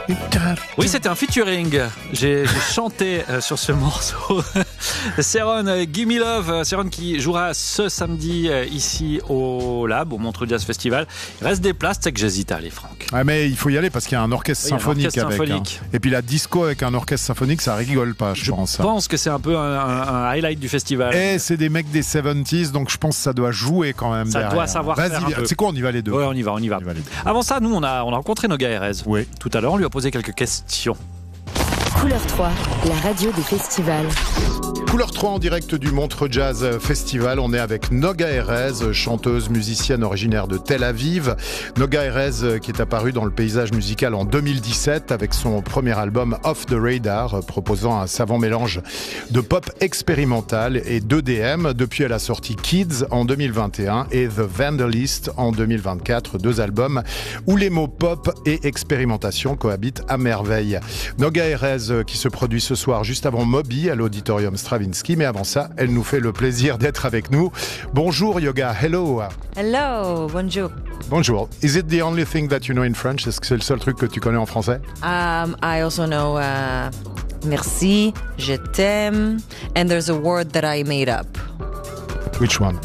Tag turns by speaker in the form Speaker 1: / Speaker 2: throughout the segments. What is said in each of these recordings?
Speaker 1: Oui, c'était un featuring. J'ai chanté sur ce morceau. Céron, Gimme Love. Céron qui jouera ce samedi ici au Lab, au Montreux Jazz Festival. Il reste des places, c'est que j'hésite à aller, Franck.
Speaker 2: Ouais, mais il faut y aller parce qu'il y a un orchestre symphonique avec. Et puis la disco avec un orchestre symphonique, ça rigole pas, je pense.
Speaker 1: Je pense que c'est un peu un highlight du festival.
Speaker 2: Et c'est des mecs des 70s, donc je pense que ça doit jouer quand même.
Speaker 1: Ça
Speaker 2: derrière.
Speaker 1: Doit savoir faire un peu.
Speaker 2: C'est quoi, on y va les deux?
Speaker 1: Ouais, on y va. Avant ça, nous, on a rencontré Noga Erez.
Speaker 2: Oui.
Speaker 1: Tout à l'heure, on lui a posé quelques questions.
Speaker 3: Couleur 3, la radio des festivals.
Speaker 2: Couleur 3 en direct du Montreux Jazz Festival. On est avec Noga Erez, chanteuse musicienne originaire de Tel Aviv. Noga Erez qui est apparue dans le paysage musical en 2017 avec son premier album Off the Radar, proposant un savant mélange de pop expérimental et d'EDM. Depuis, elle a sorti Kids en 2021 et The Vandalist en 2024, deux albums où les mots pop et expérimentation cohabitent à merveille. Noga Erez qui se produit ce soir juste avant Moby à l'Auditorium Stravinsky, mais avant ça, elle nous fait le plaisir d'être avec nous. Bonjour Yoga, hello.
Speaker 4: Hello, bonjour.
Speaker 2: Bonjour. Is it the only thing that you know in French? Est-ce que c'est le seul truc que tu connais en français?
Speaker 4: I also know merci, je t'aime, and there's a word that I made up.
Speaker 2: Which one?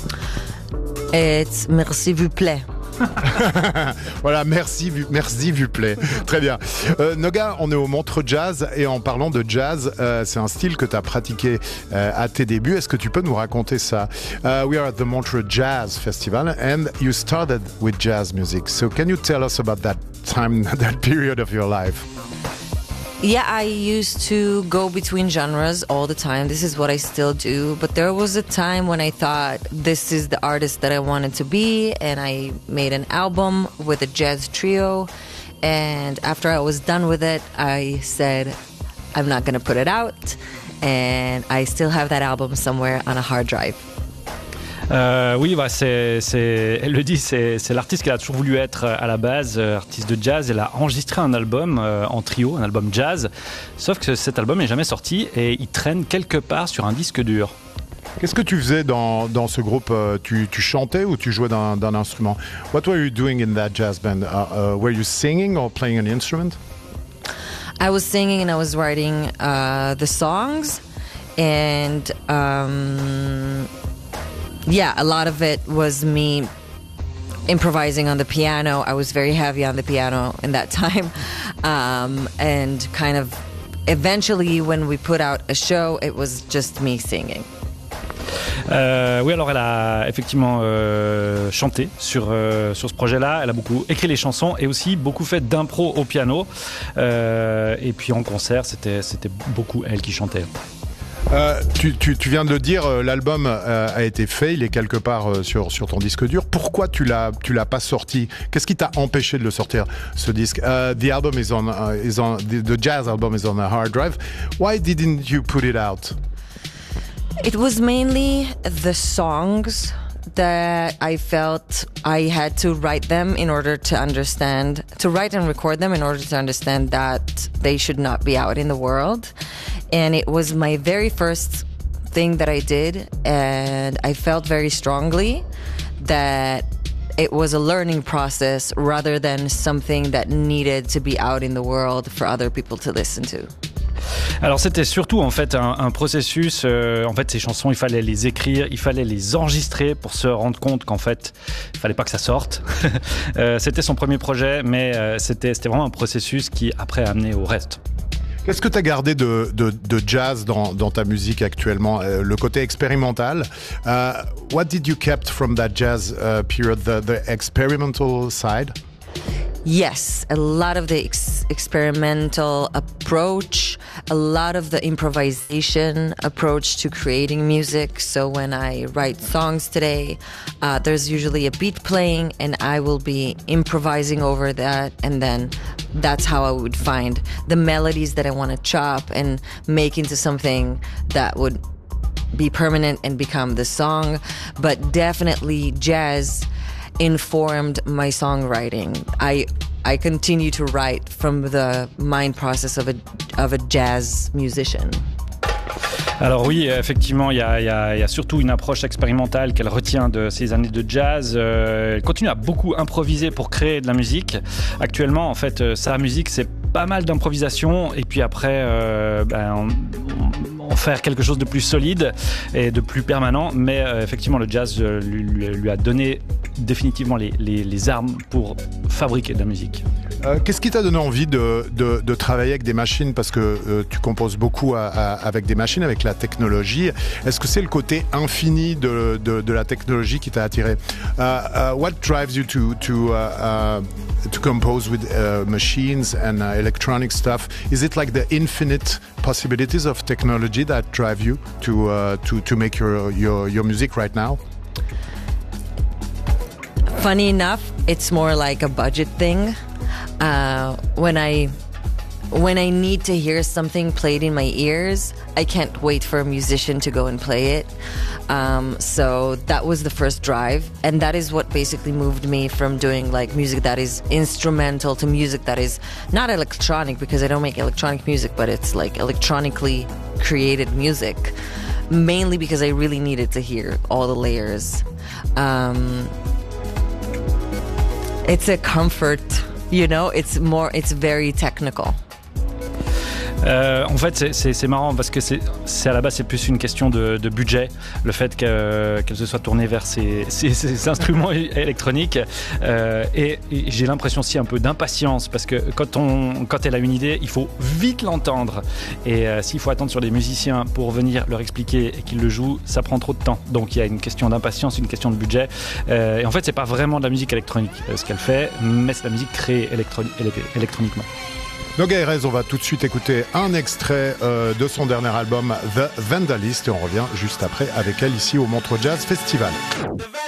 Speaker 4: It's merci vous plaît.
Speaker 2: Voilà, merci vous plaît. Très bien. Noga, on est au Montreux Jazz et en parlant de jazz, c'est un style que tu as pratiqué à tes débuts. Est-ce que tu peux nous raconter ça? We are at the Montreux Jazz Festival and you started with jazz music. So can you tell us about that time, that period of your life?
Speaker 4: Yeah, I used to go between genres all the time. This is what I still do. But there was a time when I thought this is the artist that I wanted to be. And I made an album with a jazz trio. And after I was done with it, I said, I'm not going to put it out. And I still have that album somewhere on a hard drive.
Speaker 1: Oui, elle le dit, c'est l'artiste qu'elle a toujours voulu être à la base, artiste de jazz. Elle a enregistré un album en trio, un album jazz, sauf que cet album n'est jamais sorti et il traîne quelque part sur un disque dur.
Speaker 2: Qu'est-ce que tu faisais dans ce groupe? Tu chantais ou tu jouais d'un instrument? What were you doing in that jazz band? Were you singing or playing an instrument?
Speaker 4: I was singing and I was writing the songs, and yeah, a lot of it was me improvising on the piano. I was very heavy on the piano in that time. And kind of eventually when we put out a show, it was just me singing.
Speaker 1: Oui, alors elle a effectivement chanté sur ce projet-là. Elle a beaucoup écrit les chansons et aussi beaucoup fait d'impro au piano. Et puis en concert, c'était beaucoup elle qui chantait.
Speaker 2: Tu viens de le dire, l'album a été fait, il est quelque part sur ton disque dur. Pourquoi tu l'as pas sorti? Qu'est-ce qui t'a empêché de le sortir, ce disque? The album the jazz album is on a hard drive. Why didn't you put it out?
Speaker 4: It was mainly the songs that I felt I had to write them in order to write and record them in order to understand that they should not be out in the world. And it was my very first thing that I did, and I felt very strongly that it was a learning process rather than something that needed to be out in the world for other people to listen to.
Speaker 1: Alors c'était surtout en fait un processus. En fait, ces chansons, il fallait les écrire, il fallait les enregistrer pour se rendre compte qu'en fait, il fallait pas que ça sorte. C'était son premier projet, mais c'était vraiment un processus qui après a amené au reste.
Speaker 2: Qu'est-ce que tu as gardé de jazz dans ta musique actuellement? Le côté expérimental. What did you kept from that jazz period, the experimental side?
Speaker 4: Yes, a lot of the experimental approach, a lot of the improvisation approach to creating music. So when I write songs today, there's usually a beat playing and I will be improvising over that, and then that's how I would find the melodies that I want to chop and make into something that would be permanent and become the song. But definitely jazz informed my songwriting. I continue to write from the mind process of a jazz musician.
Speaker 1: Alors oui, effectivement, il y a surtout une approche expérimentale qu'elle retient de ses années de jazz. Elle continue à beaucoup improviser pour créer de la musique. Actuellement, en fait, sa musique, c'est pas mal d'improvisation et puis après en faire quelque chose de plus solide et de plus permanent, mais effectivement le jazz lui a donné définitivement les armes pour fabriquer de la musique.
Speaker 2: Qu'est-ce qui t'a donné envie de travailler avec des machines, parce que tu composes beaucoup avec des machines, avec la technologie. Est-ce que c'est le côté infini de la technologie qui t'a attiré? What drives you to compose with machines and electronic stuff? Is it like the infinite possibilities of technology that drive you to make your music right now?
Speaker 4: Funny enough, it's more like a budget thing. When I need to hear something played in my ears, I can't wait for a musician to go and play it. So that was the first drive, and that is what basically moved me from doing like music that is instrumental to music that is not electronic, because I don't make electronic music, but it's like electronically created music, mainly because I really needed to hear all the layers. It's a comfort, you know, it's very technical.
Speaker 1: En fait, c'est marrant parce que c'est à la base c'est plus une question de budget, le fait qu'elle se soit tournée vers ces instruments électroniques et j'ai l'impression aussi un peu d'impatience, parce que quand elle a une idée, il faut vite l'entendre, et s'il faut attendre sur des musiciens pour venir leur expliquer et qu'ils le jouent, ça prend trop de temps. Donc il y a une question d'impatience, une question de budget, et en fait c'est pas vraiment de la musique électronique ce qu'elle fait, mais c'est de la musique créée électroniquement.
Speaker 2: Noga Erez, on va tout de suite écouter un extrait de son dernier album The Vandalist, et on revient juste après avec elle ici au Montreux Jazz Festival.